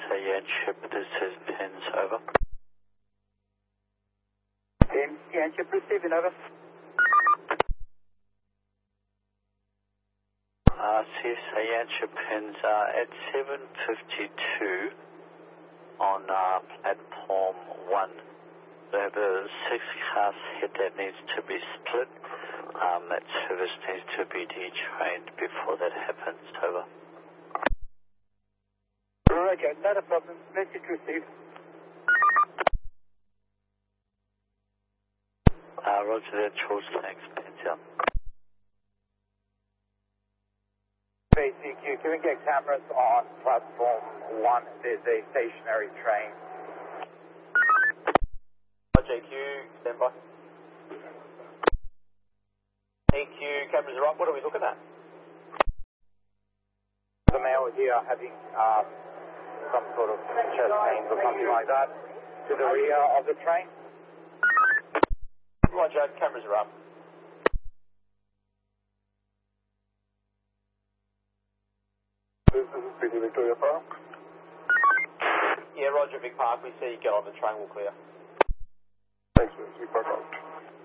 Yanship, this is Pins, over. Pins, Yanship, receiving, over. CSA Yanship Pins at 7:52 on platform 1. We have a 6-car head that needs to be split. That service needs to be detrained before that happens, over. Roger, not a problem. Message received. Roger that, Charles, thanks, Pins, yeah. BCQ, can we get cameras on platform 1? There's a stationary train. JQ, stand by. AQ, cameras are up. What are we looking at? The male here having some sort of chest pains or something like that to the rear of the train. Roger, cameras are up. This is Speedy Victoria Park. Yeah, Roger, Vic Park. We see you get on the train, we'll clear. Thanks, Vic Park out.